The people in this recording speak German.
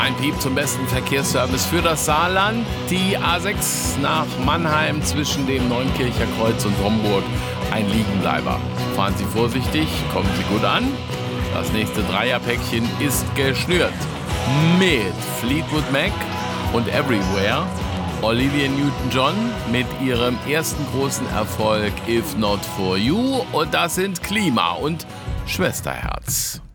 Ein Piep zum besten Verkehrsservice für das Saarland. Die A6 nach Mannheim zwischen dem Neunkircher Kreuz und Homburg. Ein Liegenbleiber. Fahren Sie vorsichtig, kommen Sie gut an. Das nächste Dreierpäckchen ist geschnürt. Mit Fleetwood Mac und Everywhere. Olivia Newton-John mit ihrem ersten großen Erfolg If Not For You. Und das sind Klima und Schwesterherz.